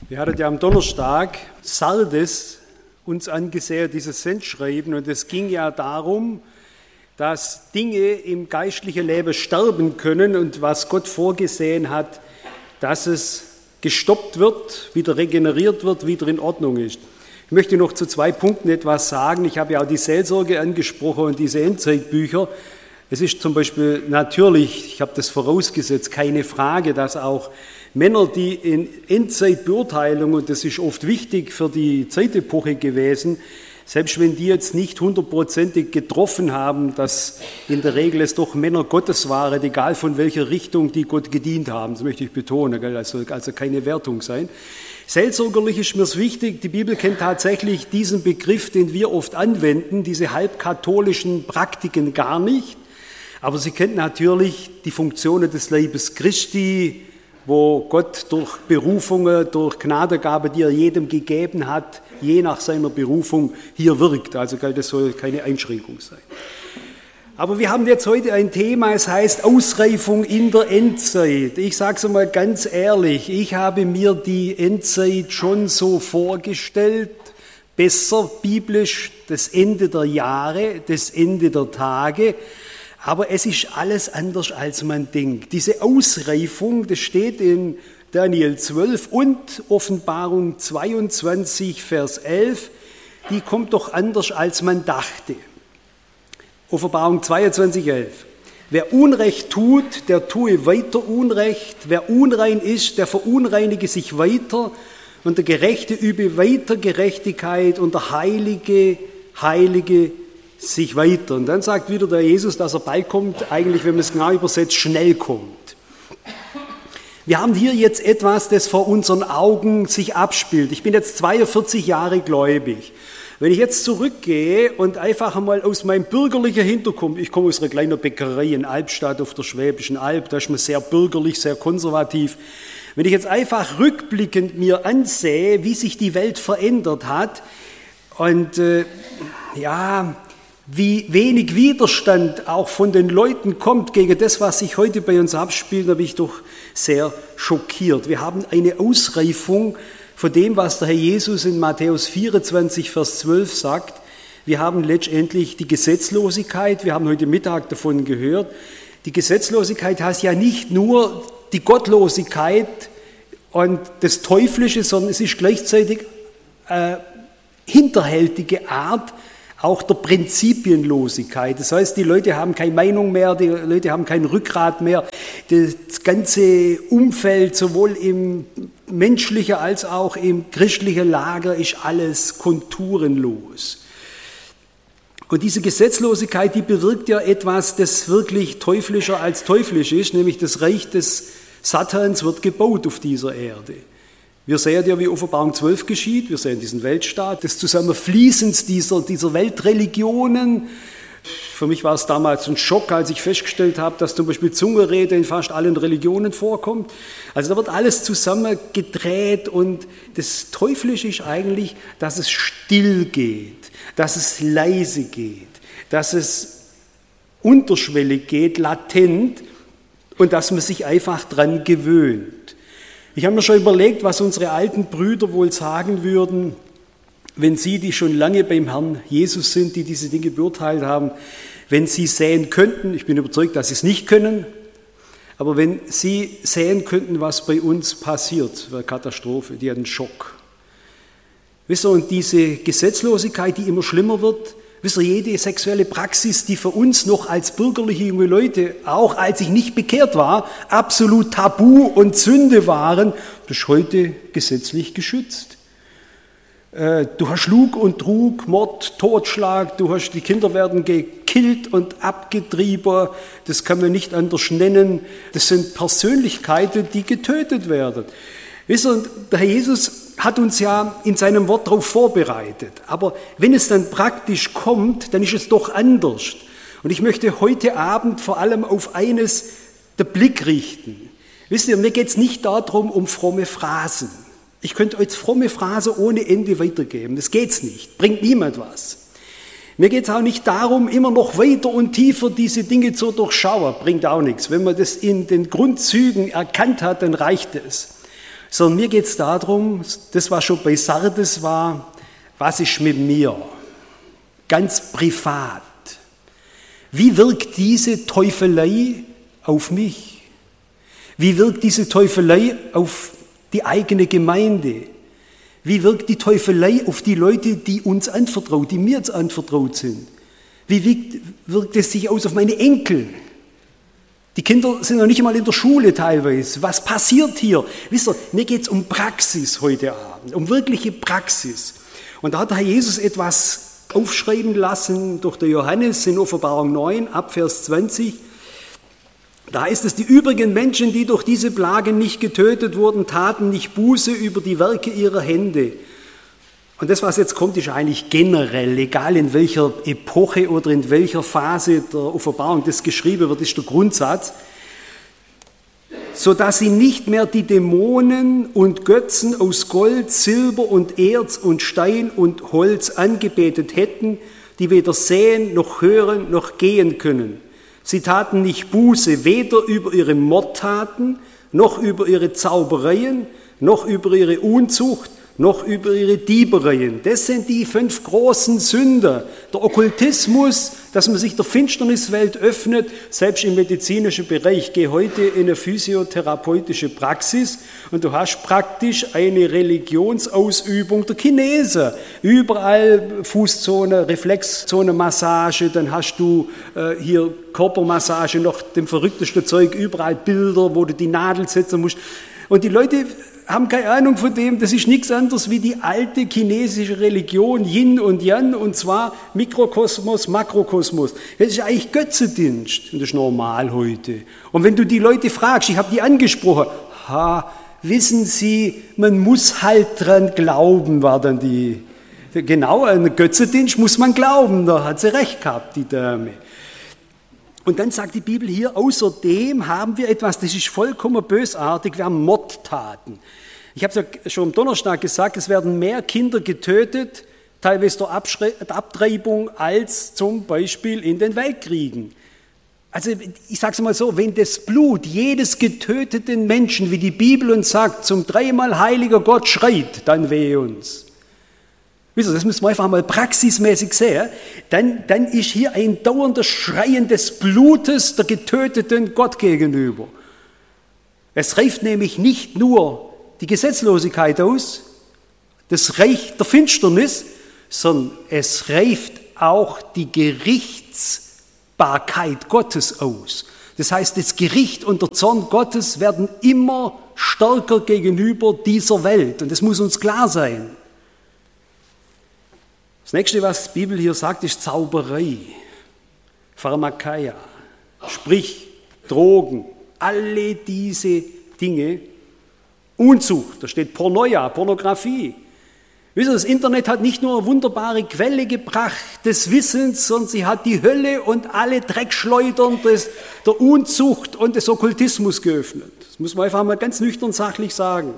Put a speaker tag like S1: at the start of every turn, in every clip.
S1: Wir hatten ja am Donnerstag Sardes uns angesehen, dieses Sendschreiben, und es ging ja darum, dass Dinge im geistlichen Leben sterben können und was Gott vorgesehen hat, dass es gestoppt wird, wieder regeneriert wird, wieder in Ordnung ist. Ich möchte noch zu 2 Punkten etwas sagen. Ich habe ja auch die Seelsorge angesprochen und diese Endzeitbücher. Es ist zum Beispiel natürlich, ich habe das vorausgesetzt, keine Frage, dass auch Männer, die in Endzeitbeurteilung, und das ist oft wichtig für die Zeitepoche gewesen, selbst wenn die jetzt nicht 100%ig getroffen haben, dass in der Regel es doch Männer Gottes waren, egal von welcher Richtung die Gott gedient haben. Das möchte ich betonen, also keine Wertung sein. Seelsorgerlich ist mir es wichtig, die Bibel kennt tatsächlich diesen Begriff, den wir oft anwenden, diese halbkatholischen Praktiken gar nicht. Aber sie kennt natürlich die Funktionen des Leibes Christi, wo Gott durch Berufungen, durch Gnadengabe, die er jedem gegeben hat, je nach seiner Berufung hier wirkt. Also das soll keine Einschränkung sein. Aber wir haben jetzt heute ein Thema, es heißt Ausreifung in der Endzeit. Ich sage es einmal ganz ehrlich, ich habe mir die Endzeit schon so vorgestellt, besser biblisch das Ende der Jahre, das Ende der Tage. Aber es ist alles anders, als man denkt. Diese Ausreifung, das steht in Daniel 12 und Offenbarung 22, Vers 11, die kommt doch anders, als man dachte. Offenbarung 22, 11. Wer Unrecht tut, der tue weiter Unrecht. Wer unrein ist, der verunreinige sich weiter. Und der Gerechte übe weiter Gerechtigkeit und der Heilige sich weiter. Und dann sagt wieder der Jesus, dass er bald kommt, eigentlich, wenn man es genau übersetzt, schnell kommt. Wir haben hier jetzt etwas, das vor unseren Augen sich abspielt. Ich bin jetzt 42 Jahre gläubig. Wenn ich jetzt zurückgehe und einfach einmal aus meinem bürgerlichen Hintergrund, ich komme aus einer kleinen Bäckerei in Albstadt auf der Schwäbischen Alb, da ist man sehr bürgerlich, sehr konservativ. Wenn ich jetzt einfach rückblickend mir ansehe, wie sich die Welt verändert hat und wie wenig Widerstand auch von den Leuten kommt gegen das, was sich heute bei uns abspielt, da bin ich doch sehr schockiert. Wir haben eine Ausreifung von dem, was der Herr Jesus in Matthäus 24, Vers 12 sagt. Wir haben letztendlich die Gesetzlosigkeit, wir haben heute Mittag davon gehört. Die Gesetzlosigkeit heißt ja nicht nur die Gottlosigkeit und das Teuflische, sondern es ist gleichzeitig hinterhältige Art auch der Prinzipienlosigkeit. Das heißt, die Leute haben keine Meinung mehr, die Leute haben kein Rückgrat mehr. Das ganze Umfeld, sowohl im menschlichen als auch im christlichen Lager, ist alles konturenlos. Und diese Gesetzlosigkeit, die bewirkt ja etwas, das wirklich teuflischer als teuflisch ist, nämlich das Reich des Satans wird gebaut auf dieser Erde. Wir sehen ja, wie Offenbarung 12 geschieht, wir sehen diesen Weltstaat, das Zusammenfließens dieser Weltreligionen. Für mich war es damals ein Schock, als ich festgestellt habe, dass zum Beispiel Zungenrede in fast allen Religionen vorkommt. Also da wird alles zusammengedreht und das Teuflische ist eigentlich, dass es still geht, dass es leise geht, dass es unterschwellig geht, latent und dass man sich einfach dran gewöhnt. Ich habe mir schon überlegt, was unsere alten Brüder wohl sagen würden, wenn sie, die schon lange beim Herrn Jesus sind, die diese Dinge beurteilt haben, wenn sie sehen könnten, ich bin überzeugt, dass sie es nicht können, aber wenn sie sehen könnten, was bei uns passiert, wäre Katastrophe, die hat einen Schock. Wisst ihr, und diese Gesetzlosigkeit, die immer schlimmer wird, wisst ihr, jede sexuelle Praxis, die für uns noch als bürgerliche junge Leute, auch als ich nicht bekehrt war, absolut tabu und Sünde waren, das ist heute gesetzlich geschützt. Du hast Lug und Trug, Mord, Totschlag, die Kinder werden gekillt und abgetrieben, das kann man nicht anders nennen. Das sind Persönlichkeiten, die getötet werden. Wisst ihr, der Herr Jesus hat uns ja in seinem Wort darauf vorbereitet. Aber wenn es dann praktisch kommt, dann ist es doch anders. Und ich möchte heute Abend vor allem auf eines den Blick richten. Wisst ihr, mir geht es nicht darum, um fromme Phrasen. Ich könnte euch fromme Phrasen ohne Ende weitergeben. Das geht's nicht, bringt niemand was. Mir geht es auch nicht darum, immer noch weiter und tiefer diese Dinge zu durchschauen, bringt auch nichts. Wenn man das in den Grundzügen erkannt hat, dann reicht es. sondern mir geht es darum, das was schon bei Sardes war, was ist mit mir? Ganz privat. Wie wirkt diese Teufelei auf mich? Wie wirkt diese Teufelei auf die eigene Gemeinde? Wie wirkt die Teufelei auf die Leute, die uns anvertraut, die mir jetzt anvertraut sind? Wie wirkt es sich aus auf meine Enkel? Die Kinder sind noch nicht einmal in der Schule teilweise. Was passiert hier? Wisst ihr, mir geht es um Praxis heute Abend, um wirkliche Praxis. Und da hat der Herr Jesus etwas aufschreiben lassen durch den Johannes in Offenbarung 9, ab Vers 20. Da ist es, die übrigen Menschen, die durch diese Plagen nicht getötet wurden, taten nicht Buße über die Werke ihrer Hände. Und das, was jetzt kommt, ist eigentlich generell, egal in welcher Epoche oder in welcher Phase der Offenbarung das geschrieben wird, ist der Grundsatz, sodass sie nicht mehr die Dämonen und Götzen aus Gold, Silber und Erz und Stein und Holz angebetet hätten, die weder sehen, noch hören, noch gehen können. Sie taten nicht Buße, weder über ihre Mordtaten, noch über ihre Zaubereien, noch über ihre Unzucht, noch über ihre Diebereien. Das sind die 5 großen Sünder. Der Okkultismus, dass man sich der Finsterniswelt öffnet, selbst im medizinischen Bereich. Geh heute in eine physiotherapeutische Praxis und du hast praktisch eine Religionsausübung der Chinesen. Überall Fußzone, Reflexzone, Massage, dann hast du hier Körpermassage, noch dem verrücktesten Zeug, überall Bilder, wo du die Nadel setzen musst. Und die Leute haben keine Ahnung von dem, das ist nichts anderes wie die alte chinesische Religion, Yin und Yang, und zwar Mikrokosmos, Makrokosmos. Das ist eigentlich Götzendienst, und das ist normal heute. Und wenn du die Leute fragst, ich habe die angesprochen, wissen Sie, man muss halt dran glauben, war dann die, genau, an Götzendienst muss man glauben, da hat sie recht gehabt, die Dame. Und dann sagt die Bibel hier, außerdem haben wir etwas, das ist vollkommen bösartig, wir haben Mordtaten. Ich habe es ja schon am Donnerstag gesagt, es werden mehr Kinder getötet, teilweise durch Abtreibung, als zum Beispiel in den Weltkriegen. Also ich sage es mal so, wenn das Blut jedes getöteten Menschen, wie die Bibel uns sagt, zum 3-mal heiliger Gott schreit, dann wehe uns. Wisst ihr, das müssen wir einfach mal praxismäßig sehen. Dann ist hier ein dauernder Schreien des Blutes der getöteten Gott gegenüber. Es reift nämlich nicht nur die Gesetzlosigkeit aus, das Reich der Finsternis, sondern es reift auch die Gerichtsbarkeit Gottes aus. Das heißt, das Gericht und der Zorn Gottes werden immer stärker gegenüber dieser Welt. Und das muss uns klar sein. Das nächste, was die Bibel hier sagt, ist Zauberei, Pharmakeia, sprich Drogen, alle diese Dinge, Unzucht, da steht Pornoia, Pornografie. Wisst ihr, das Internet hat nicht nur eine wunderbare Quelle gebracht des Wissens, sondern sie hat die Hölle und alle Dreckschleudern der Unzucht und des Okkultismus geöffnet. Das muss man einfach mal ganz nüchtern sachlich sagen.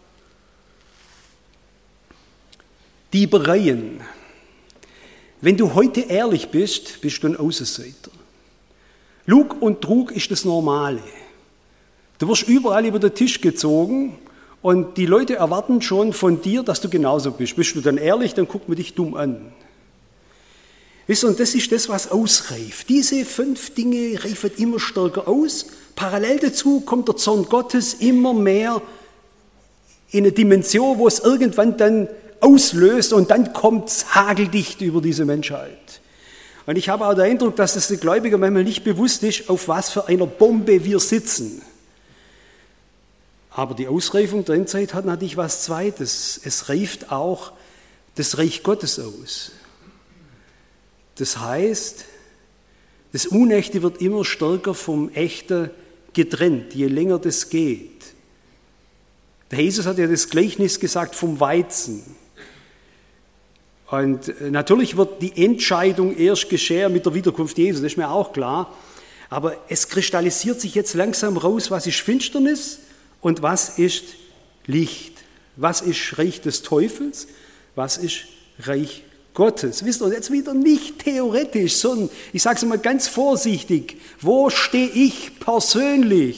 S1: Diebereien. Wenn du heute ehrlich bist, bist du ein Außenseiter. Lug und Trug ist das Normale. Du wirst überall über den Tisch gezogen und die Leute erwarten schon von dir, dass du genauso bist. Bist du dann ehrlich, dann guckt man dich dumm an. Und das ist das, was ausreift. Diese 5 Dinge reifen immer stärker aus. Parallel dazu kommt der Zorn Gottes immer mehr in eine Dimension, wo es irgendwann dann auslöst und dann kommt es hageldicht über diese Menschheit. Und ich habe auch den Eindruck, dass es den Gläubigen manchmal nicht bewusst ist, auf was für einer Bombe wir sitzen. Aber die Ausreifung der Endzeit hat natürlich was Zweites. Es reift auch das Reich Gottes aus. Das heißt, das Unechte wird immer stärker vom Echten getrennt, je länger das geht. Der Jesus hat ja das Gleichnis gesagt vom Weizen. Und natürlich wird die Entscheidung erst geschehen mit der Wiederkunft Jesu, das ist mir auch klar. Aber es kristallisiert sich jetzt langsam raus, was ist Finsternis und was ist Licht. Was ist Reich des Teufels, was ist Reich Gottes. Wisst ihr, jetzt wieder nicht theoretisch, sondern ich sage es mal ganz vorsichtig, wo stehe ich persönlich?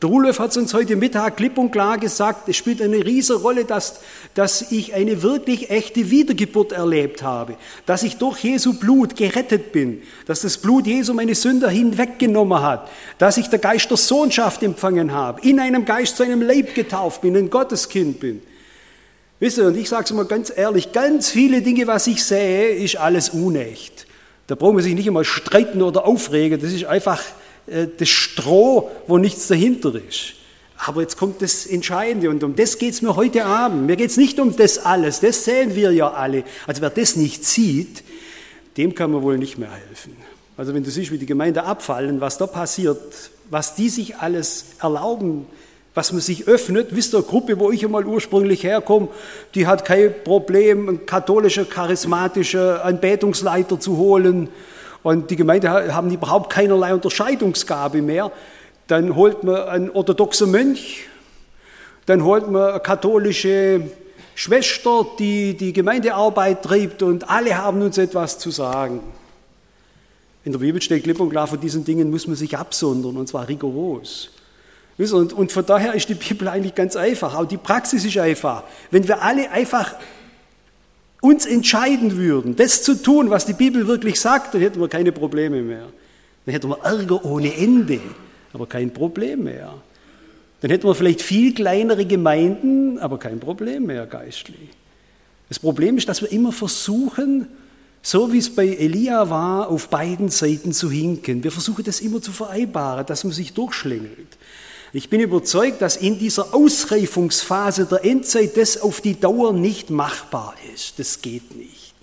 S1: Der Rudolf hat es uns heute Mittag klipp und klar gesagt, es spielt eine riesige Rolle, dass ich eine wirklich echte Wiedergeburt erlebt habe, dass ich durch Jesu Blut gerettet bin, dass das Blut Jesu meine Sünder hinweggenommen hat, dass ich der Geist der Sohnschaft empfangen habe, in einem Geist zu einem Leib getauft bin, ein Gotteskind bin. Wisst ihr, und ich sage es mal ganz ehrlich, ganz viele Dinge, was ich sehe, ist alles unecht. Da braucht man sich nicht immer streiten oder aufregen, das ist einfach das Stroh, wo nichts dahinter ist. Aber jetzt kommt das Entscheidende und um das geht es mir heute Abend. Mir geht es nicht um das alles, das sehen wir ja alle. Also wer das nicht sieht, dem kann man wohl nicht mehr helfen. Also wenn du siehst, wie die Gemeinde abfallen, was da passiert, was die sich alles erlauben, was man sich öffnet, wisst ihr, eine Gruppe, wo ich einmal ursprünglich herkomme, die hat kein Problem, einen katholischen, charismatischen Anbetungsleiter zu holen. Und die Gemeinde haben überhaupt keinerlei Unterscheidungsgabe mehr. Dann holt man einen orthodoxen Mönch, dann holt man eine katholische Schwester, die die Gemeindearbeit treibt und alle haben uns etwas zu sagen. In der Bibel steht klipp und klar, von diesen Dingen muss man sich absondern und zwar rigoros. Und von daher ist die Bibel eigentlich ganz einfach, auch die Praxis ist einfach. Wenn wir alle einfach uns entscheiden würden, das zu tun, was die Bibel wirklich sagt, dann hätten wir keine Probleme mehr. Dann hätten wir Ärger ohne Ende, aber kein Problem mehr. Dann hätten wir vielleicht viel kleinere Gemeinden, aber kein Problem mehr geistlich. Das Problem ist, dass wir immer versuchen, so wie es bei Elia war, auf beiden Seiten zu hinken. Wir versuchen das immer zu vereinbaren, dass man sich durchschlängelt. Ich bin überzeugt, dass in dieser Ausreifungsphase der Endzeit das auf die Dauer nicht machbar ist. Das geht nicht.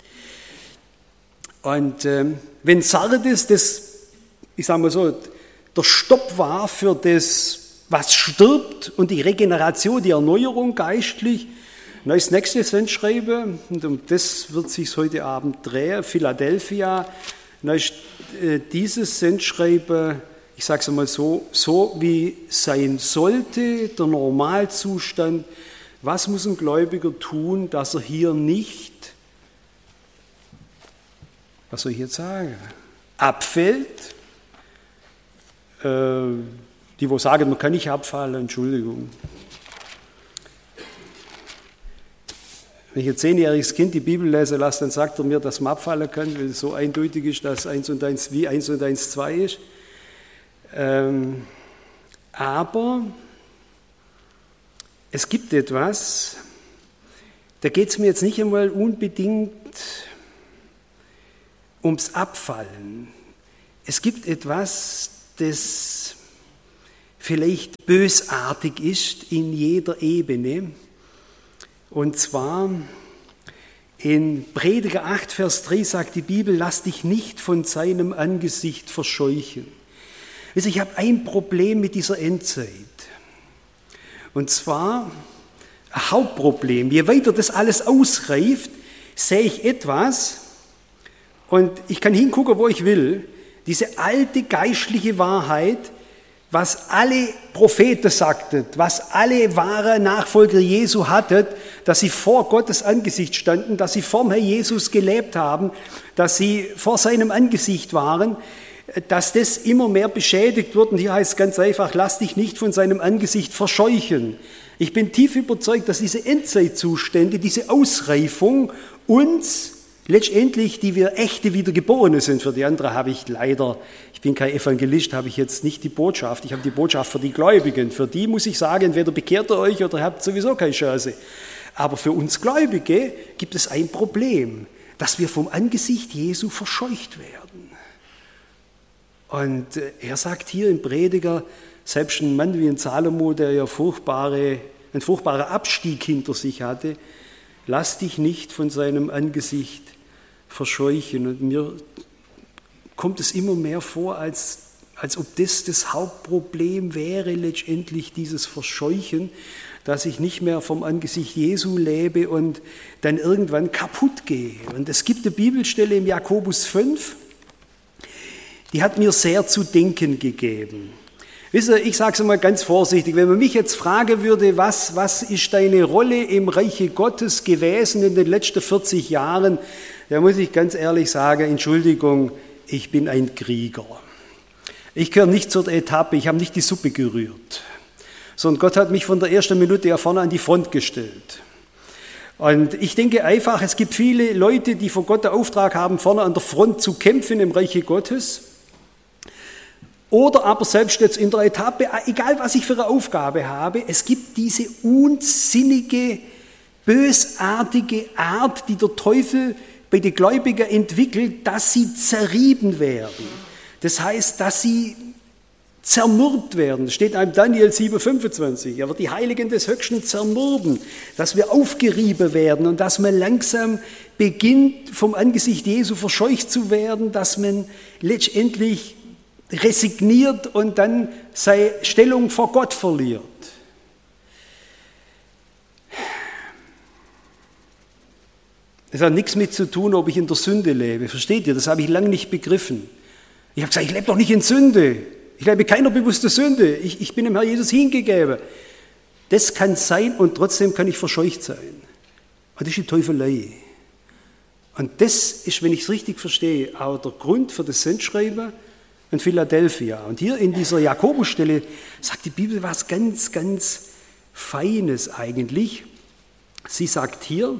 S1: Und wenn Sardes das, ich sage mal so, der Stopp war für das, was stirbt und die Regeneration, die Erneuerung geistlich, dann ist das nächste Sendschreiben, und um das wird sich heute Abend drehen, Philadelphia, dann ist dieses Sendschreiben, ich sage es einmal so wie sein sollte, der Normalzustand. Was muss ein Gläubiger tun, dass er hier nicht, was soll ich jetzt sagen, abfällt? Die, wo sagen, man kann nicht abfallen, Entschuldigung. Wenn ich ein 10-jähriges Kind die Bibel lesen lasse, dann sagt er mir, dass man abfallen kann, weil es so eindeutig ist, dass 1 und 1 wie 1 und 1 2 ist. Aber es gibt etwas, da geht es mir jetzt nicht einmal unbedingt ums Abfallen. Es gibt etwas, das vielleicht bösartig ist in jeder Ebene. Und zwar in Prediger 8, Vers 3 sagt die Bibel, lass dich nicht von seinem Angesicht verscheuchen. Also ich habe ein Problem mit dieser Endzeit. Und zwar ein Hauptproblem. Je weiter das alles ausreift, sehe ich etwas und ich kann hingucken, wo ich will. Diese alte geistliche Wahrheit, was alle Propheten sagten, was alle wahre Nachfolger Jesu hatten, dass sie vor Gottes Angesicht standen, dass sie vorm Herr Jesus gelebt haben, dass sie vor seinem Angesicht waren, dass das immer mehr beschädigt wird. Und hier heißt es ganz einfach, lass dich nicht von seinem Angesicht verscheuchen. Ich bin tief überzeugt, dass diese Endzeitzustände, diese Ausreifung uns letztendlich, die wir echte Wiedergeborene sind, für die andere habe ich leider, ich bin kein Evangelist, habe ich jetzt nicht die Botschaft. Ich habe die Botschaft für die Gläubigen. Für die muss ich sagen, entweder bekehrt ihr euch oder habt sowieso keine Chance. Aber für uns Gläubige gibt es ein Problem, dass wir vom Angesicht Jesu verscheucht werden. Und er sagt hier im Prediger, selbst ein Mann wie ein Salomo, der ja einen furchtbaren Abstieg hinter sich hatte, lass dich nicht von seinem Angesicht verscheuchen. Und mir kommt es immer mehr vor, als ob das Hauptproblem wäre, letztendlich dieses Verscheuchen, dass ich nicht mehr vom Angesicht Jesu lebe und dann irgendwann kaputt gehe. Und es gibt eine Bibelstelle im Jakobus 5, die hat mir sehr zu denken gegeben. Wisst ihr, ich sage es mal ganz vorsichtig, wenn man mich jetzt fragen würde, was ist deine Rolle im Reiche Gottes gewesen in den letzten 40 Jahren, da muss ich ganz ehrlich sagen, Entschuldigung, ich bin ein Krieger. Ich gehöre nicht zur Etappe, ich habe nicht die Suppe gerührt. sondern Gott hat mich von der ersten Minute ja vorne an die Front gestellt. Und ich denke einfach, es gibt viele Leute, die von Gott den Auftrag haben, vorne an der Front zu kämpfen im Reiche Gottes. Oder aber selbst jetzt in der Etappe, egal was ich für eine Aufgabe habe, es gibt diese unsinnige, bösartige Art, die der Teufel bei den Gläubigen entwickelt, dass sie zerrieben werden. Das heißt, dass sie zermürbt werden. Das steht im Daniel 7,25. Er wird die Heiligen des Höchsten zermürben, dass wir aufgerieben werden und dass man langsam beginnt, vom Angesicht Jesu verscheucht zu werden, dass man letztendlich resigniert und dann seine Stellung vor Gott verliert. Das hat nichts mit zu tun, ob ich in der Sünde lebe. Versteht ihr? Das habe ich lange nicht begriffen. Ich habe gesagt, ich lebe doch nicht in Sünde. Ich lebe keiner bewussten Sünde. Ich bin dem Herrn Jesus hingegeben. Das kann sein und trotzdem kann ich verscheucht sein. Und das ist die Teufelei. Und das ist, wenn ich es richtig verstehe, auch der Grund für das Sendschreiben in Philadelphia. Und hier in dieser Jakobusstelle sagt die Bibel was ganz, ganz Feines eigentlich. Sie sagt hier,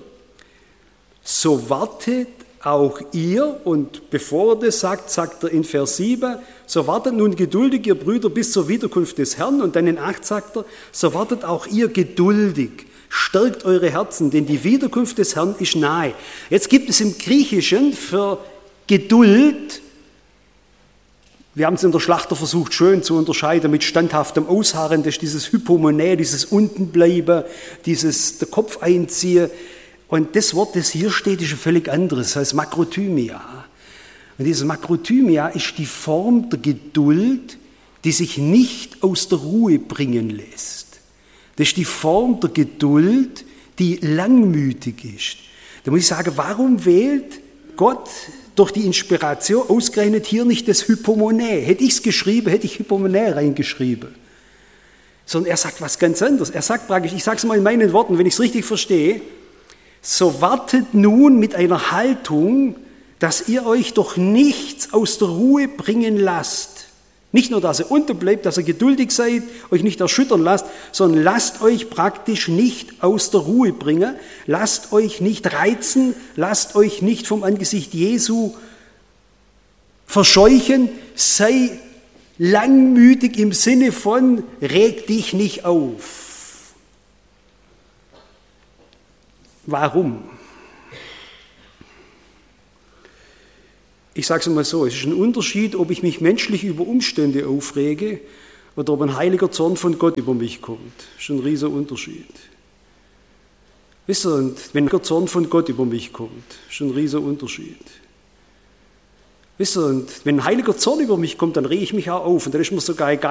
S1: so wartet auch ihr, und bevor er das sagt, sagt er in Vers 7, so wartet nun geduldig, ihr Brüder, bis zur Wiederkunft des Herrn. Und dann in 8 sagt er, so wartet auch ihr geduldig, stärkt eure Herzen, denn die Wiederkunft des Herrn ist nahe. Jetzt gibt es im Griechischen für Geduld, wir haben es in der Schlachter versucht schön zu unterscheiden mit standhaftem Ausharren, das ist dieses Hypomone, dieses Untenbleiben, dieses der Kopf einziehen. Und das Wort, das hier steht, ist ein völlig anderes, das heißt Makrothymia. Und dieses Makrothymia ist die Form der Geduld, die sich nicht aus der Ruhe bringen lässt. Das ist die Form der Geduld, die langmütig ist. Da muss ich sagen, warum wählt Gott durch die Inspiration ausgerechnet hier nicht das Hypomone? Hätte ich es geschrieben, hätte ich Hypomone reingeschrieben. Sondern er sagt was ganz anderes. Er sagt praktisch, ich sage es mal in meinen Worten, wenn ich es richtig verstehe, so wartet nun mit einer Haltung, dass ihr euch doch nichts aus der Ruhe bringen lasst. Nicht nur, dass ihr unterbleibt, dass ihr geduldig seid, euch nicht erschüttern lasst, sondern lasst euch praktisch nicht aus der Ruhe bringen, lasst euch nicht reizen, lasst euch nicht vom Angesicht Jesu verscheuchen, sei langmütig im Sinne von, reg dich nicht auf. Warum? Ich sage es mal so, es ist ein Unterschied, ob ich mich menschlich über Umstände aufrege oder ob ein heiliger Zorn von Gott über mich kommt. Das ist ein riesiger Unterschied. Wisst ihr, und wenn ein Zorn von Gott über mich kommt, ist ein riesiger Unterschied. Wisst ihr, und wenn ein heiliger Zorn über mich kommt, dann rege ich mich auch auf und dann ist mir sogar egal,